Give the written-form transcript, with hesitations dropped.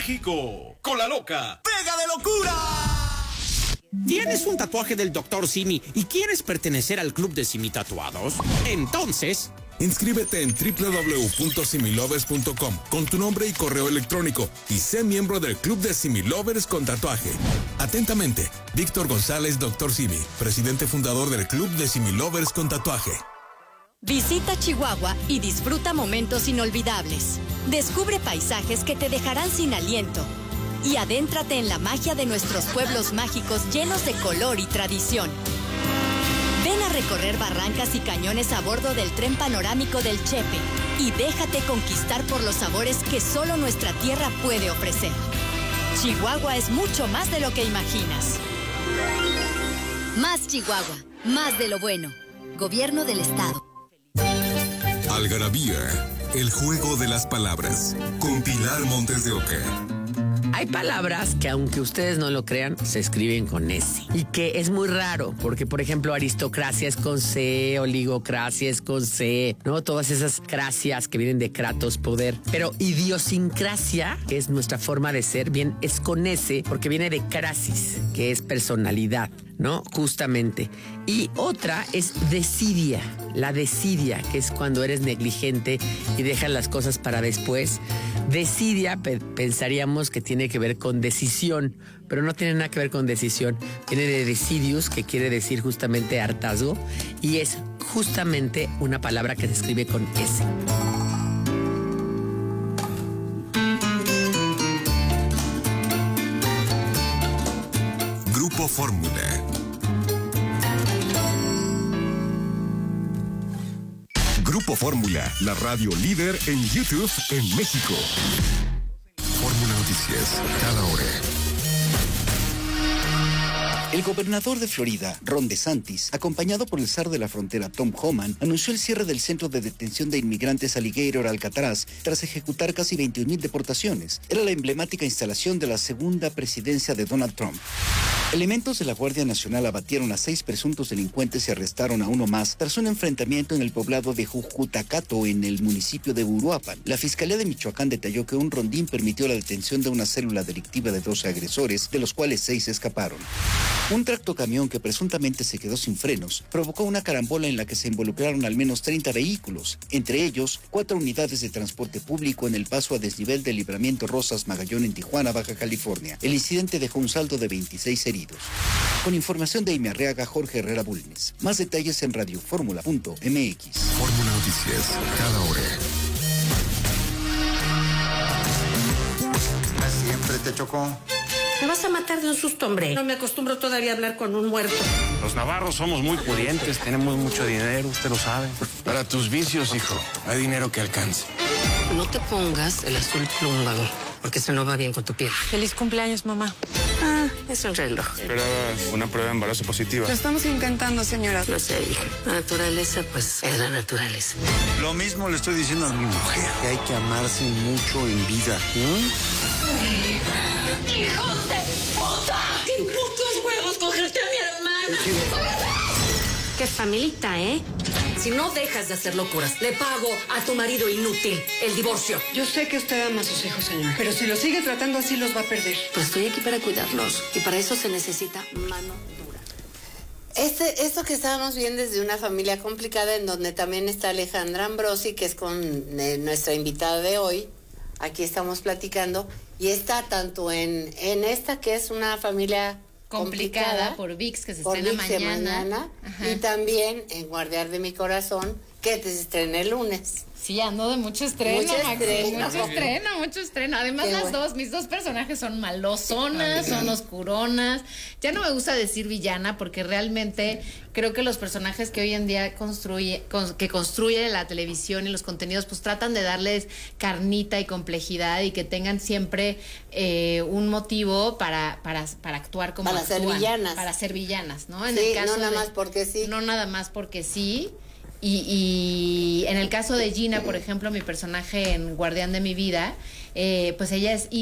México. Con la loca. ¡Pega de locura! ¿Tienes un tatuaje del Dr. Simi y quieres pertenecer al club de Simi Tatuados? Entonces, inscríbete en www.similovers.com con tu nombre y correo electrónico y sé miembro del club de Simi Lovers con tatuaje. Atentamente, Víctor González, Dr. Simi, presidente fundador del club de Simi Lovers con tatuaje. Visita Chihuahua y disfruta momentos inolvidables. Descubre paisajes que te dejarán sin aliento. Y adéntrate en la magia de nuestros pueblos mágicos llenos de color y tradición. Ven a recorrer barrancas y cañones a bordo del tren panorámico del Chepe y déjate conquistar por los sabores que solo nuestra tierra puede ofrecer. Chihuahua es mucho más de lo que imaginas. Más Chihuahua, más de lo bueno. Gobierno del Estado. Algarabía, el juego de las palabras, con Pilar Montes de Oca. Hay palabras que, aunque ustedes no lo crean, se escriben con S. Y que es muy raro, porque, por ejemplo, aristocracia es con C, oligocracia es con C, ¿no? Todas esas cracias que vienen de kratos, poder. Pero idiosincrasia, que es nuestra forma de ser, bien, es con S, porque viene de crasis, que es personalidad, ¿no? Justamente. Y otra es desidia, la desidia, que es cuando eres negligente y dejas las cosas para después. Desidia pensaríamos que tiene que ver con decisión, pero no tiene nada que ver con decisión. Viene de decidius, que quiere decir justamente hartazgo, y es justamente una palabra que se escribe con S. Grupo Fórmula. Grupo Fórmula, la radio líder en YouTube en México. Fórmula Noticias, cada hora. El gobernador de Florida, Ron DeSantis, acompañado por el zar de la frontera, Tom Homan, anunció el cierre del centro de detención de inmigrantes Alligator Alcatraz tras ejecutar casi 21,000 deportaciones. Era la emblemática instalación de la segunda presidencia de Donald Trump. Elementos de la Guardia Nacional abatieron a 6 presuntos delincuentes y arrestaron a uno más tras un enfrentamiento en el poblado de Jujutacato, en el municipio de Uruapan. La Fiscalía de Michoacán detalló que un rondín permitió la detención de una célula delictiva de 12 agresores, de los cuales 6 escaparon. Un tractocamión que presuntamente se quedó sin frenos provocó una carambola en la que se involucraron al menos 30 vehículos, entre ellos 4 unidades de transporte público en el paso a desnivel del Libramiento Rosas Magallón en Tijuana, Baja California. El incidente dejó un saldo de 26 heridos. Con información de Amy Arriaga, Jorge Herrera Bulnes. Más detalles en radioformula.mx. Fórmula Noticias, cada hora. Siempre te chocó. Me vas a matar de un susto, hombre. No me acostumbro todavía a hablar con un muerto. Los navarros somos muy pudientes, tenemos mucho dinero, usted lo sabe. Para tus vicios, hijo, hay dinero que alcance. No te pongas el azul plúmbano, porque eso no va bien con tu piel. Feliz cumpleaños, mamá. Es un reloj. Esperabas una prueba de embarazo positiva. Lo estamos intentando, señora. No sé, hija. La naturaleza, pues, es la naturaleza. Lo mismo le estoy diciendo a mi mujer, que hay que amarse mucho en vida. ¡Hijos de puta! ¡Qué putos huevos cogerte a mi hermana! ¡Qué familita, eh! Si no dejas de hacer locuras, le pago a tu marido inútil el divorcio. Yo sé que usted ama a sus hijos, señora, pero si los sigue tratando así, los va a perder. Pues estoy aquí para cuidarlos, y para eso se necesita mano dura. Esto que estábamos viendo es de una familia complicada, en donde también está Alejandra Ambrosi, que es con nuestra invitada de hoy. Aquí estamos platicando, y está tanto en esta, que es una familia complicada por VIX, que se estrena mañana. Y también en Guardián de mi Corazón, que se estrena el lunes. Sí, ando de mucho estreno, mucho estreno. Además, mis dos personajes son malosonas, son oscuronas. Ya no me gusta decir villana, porque realmente creo que los personajes que hoy en día construye la televisión y los contenidos, pues tratan de darles carnita y complejidad, y que tengan siempre un motivo para actuar como para actúan, ser villanas. para ser villanas, ¿no? En el caso no nada más porque sí. No nada más porque sí. Y en el caso de Gina, por ejemplo, mi personaje en Guardián de mi vida, pues ella es